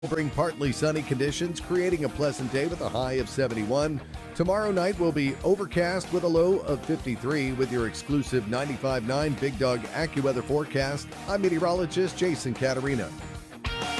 Bring partly sunny conditions, creating a pleasant day with a high of 71. Tomorrow night will be overcast with a low of 53 with your exclusive 95.9 Big Dog AccuWeather forecast. I'm meteorologist Jason Caterina.